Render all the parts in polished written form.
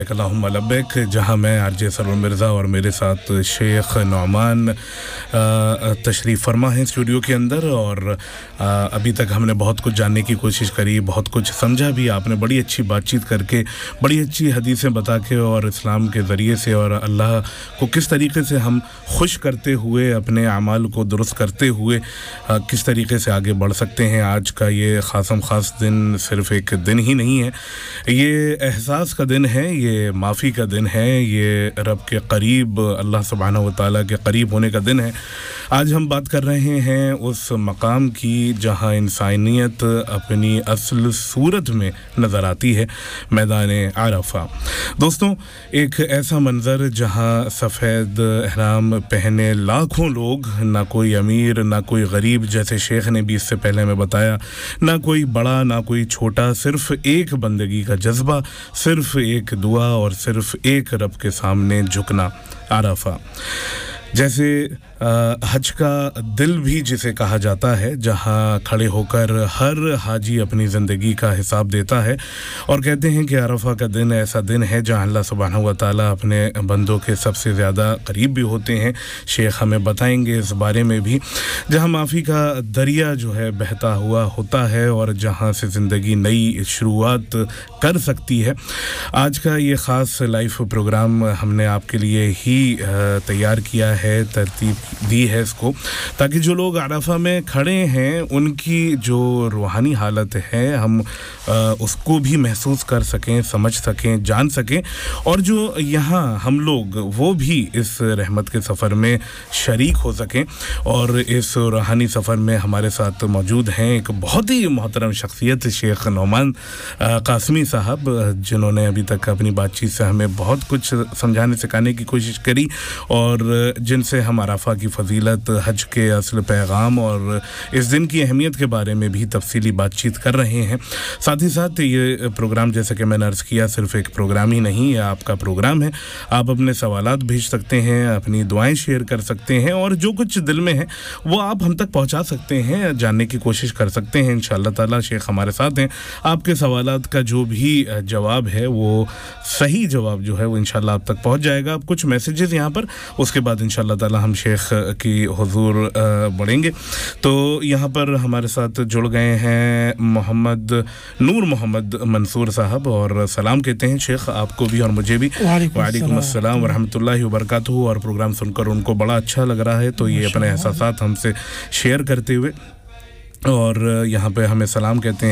अल्लाहुम्मा लब्बैक, जहाँ मैं आरजे सरवर मिर्ज़ा और मेरे साथ शेख नौमान तशरीफ़ फरमा हैं स्टूडियो के अंदर। और अभी तक हमने बहुत कुछ जानने की कोशिश करी, बहुत कुछ समझा भी। आपने बड़ी अच्छी बातचीत करके, बड़ी अच्छी हदीसें बता के और इस्लाम के ज़रिए से और अल्लाह को किस तरीके से हम खुश करते हुए, अपने अमाल को दुरुस्त करते हुए किस तरीके से आगे बढ़ सकते हैं। आज का ये ख़ास दिन सिर्फ़ एक दिन ही नहीं है, ये एहसास का दिन है, ये माफ़ी का दिन है, ये रब के करीब, अल्लाह सुब्हानहू व तआला के करीब होने का दिन है। आज हम बात कर रहे हैं उस मकाम की जहाँ इंसानियत अपनी असल सूरत में नज़र आती है, मैदान अरफा। दोस्तों, एक ऐसा मंज़र जहाँ सफ़ेद एहराम पहने लाखों लोग, ना कोई अमीर ना कोई गरीब, जैसे शेख ने भी इससे पहले हमें बताया, ना कोई बड़ा ना कोई छोटा, सिर्फ़ एक बंदगी का जज्बा, सिर्फ़ एक दुआ और सिर्फ़ एक रब के सामने झुकना, अरफा। जैसे हज का दिल भी जिसे कहा जाता है, जहाँ खड़े होकर हर हाजी अपनी ज़िंदगी का हिसाब देता है। और कहते हैं कि अरफा का दिन ऐसा दिन है जहाँ अल्लाह सुब्हानहू व तआला अपने बंदों के सबसे ज़्यादा करीब भी होते हैं। शेख हमें बताएंगे इस बारे में भी, जहाँ माफ़ी का दरिया जो है बहता हुआ होता है और जहाँ से ज़िंदगी नई शुरुआत कर सकती है। आज का ये ख़ास लाइव प्रोग्राम हमने आपके लिए ही तैयार किया है, तरतीब दी है इसको, ताकि जो लोग अरफा में खड़े हैं उनकी जो रूहानी हालत है हम उसको भी महसूस कर सकें, समझ सकें, जान सकें, और जो यहाँ हम लोग वो भी इस रहमत के सफ़र में शरीक हो सकें। और इस रूहानी सफ़र में हमारे साथ मौजूद हैं एक बहुत ही मोहतरम शख्सियत, शेख नौमान कासमी साहब, जिन्होंने अभी तक अपनी बातचीत से हमें बहुत कुछ समझाने सिखाने की कोशिश करी और जिनसे हम अरफा की फ़जीलत, हज के असल पैगाम और इस दिन की अहमियत के बारे में भी तफसीली बातचीत कर रहे हैं। साथ ही साथ ये प्रोग्राम, जैसे कि मैंने अर्ज़ किया, सिर्फ़ एक प्रोग्राम ही नहीं, ये आपका प्रोग्राम है। आप अपने सवालात भेज सकते हैं, अपनी दुआएं शेयर कर सकते हैं और जो कुछ दिल में है वो आप हम तक पहुंचा सकते हैं, जानने की कोशिश कर सकते हैं। इंशाअल्लाह ताला शेख हमारे साथ हैं। आपके सवालात का जो भी जवाब है, वो सही जवाब जो है वो इंशाअल्लाह आप तक पहुँच जाएगा। आप कुछ मैसेजेस यहाँ पर, उसके बाद इंशाअल्लाह ताला हम शेख की हुजूर बढ़ेंगे। तो यहाँ पर हमारे साथ जुड़ गए हैं नूर मोहम्मद मंसूर साहब और सलाम कहते हैं शेख आपको भी और मुझे भी। वालेकुम अस्सलाम व रहमतुल्लाहि व बरकातहू। और प्रोग्राम सुनकर उनको बड़ा अच्छा लग रहा है, तो ये अपने एहसासात हमसे शेयर करते हुए, और यहाँ पे हमें सलाम कहते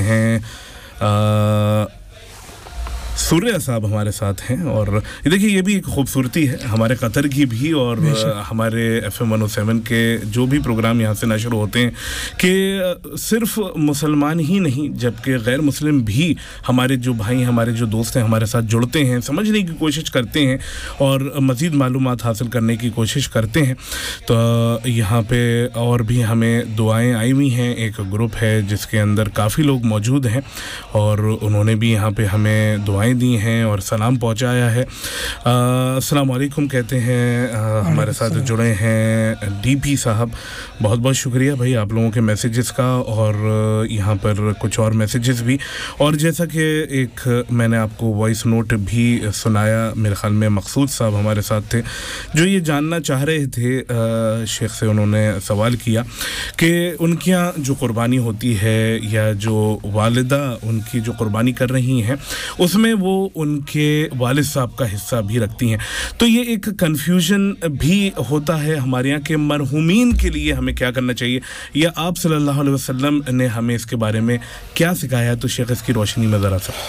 हैं सूर्या साहब हमारे साथ हैं। और देखिए, ये भी एक खूबसूरती है हमारे कतर की भी और हमारे FM 107 के जो भी प्रोग्राम यहाँ से नशर होते हैं कि सिर्फ मुसलमान ही नहीं, जबकि गैर मुस्लिम भी हमारे जो भाई, हमारे जो दोस्त हैं, हमारे साथ जुड़ते हैं, समझने की कोशिश करते हैं और मज़ीद मालूमात हासिल करने की कोशिश करते हैं। तो यहाँ पे और भी हमें दुआएँ आई हुई हैं। एक ग्रुप है जिसके अंदर काफ़ी लोग मौजूद हैं और उन्होंने भी यहाँ पे हमें दुआएँ दी हैं और सलाम पहुंचाया है। अस्सलाम वालेकुम कहते हैं। हमारे साथ जुड़े हैं DP साहब, बहुत बहुत शुक्रिया भाई आप लोगों के मैसेजेस का, और यहाँ पर कुछ और मैसेजेस भी। और जैसा कि एक मैंने आपको वॉइस नोट भी सुनाया, मेरे ख्याल में मकसूद साहब हमारे साथ थे जो ये जानना चाह रहे थे, शेख से उन्होंने सवाल किया कि उनके यहाँ जो कुर्बानी होती है या जो वालिदा उनकी जो कुर्बानी कर रही हैं उसमें वो उनके वालिद साहब का हिस्सा भी रखती हैं। तो ये एक कन्फ्यूजन भी होता है हमारे यहाँ के मरहूमीन के लिए हमें क्या करना चाहिए, या आप सल्लल्लाहु अलैहि वसल्लम ने हमें इसके बारे में क्या सिखाया है। तो शेख इसकी रोशनी में ज़रा सा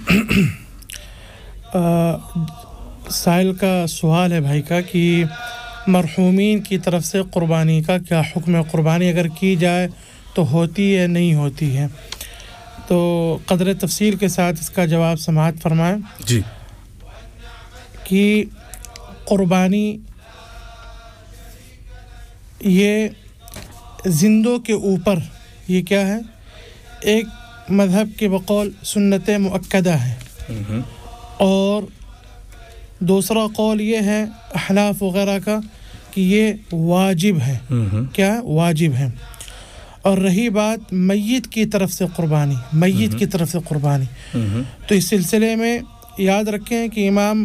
साइल का सवाल है भाई का कि मरहूमीन की तरफ से कुर्बानी का क्या हुक्म है, कुर्बानी अगर की जाए तो होती है नहीं होती है। तो क़दर तफसील के साथ इसका जवाब समाअत फरमाएं जी कि कुर्बानी ये जिंदों के ऊपर ये क्या है, एक मज़हब के बकौल सुन्नत मुअक्कदा है, और दूसरा कौल ये है अहनाफ वगैरह का कि ये वाजिब है। क्या वाजिब है। और रही बात मय्यत की तरफ से कुर्बानी, मय्यत की तरफ से कुर्बानी, तो इस सिलसिले में یاد رکھیں کہ امام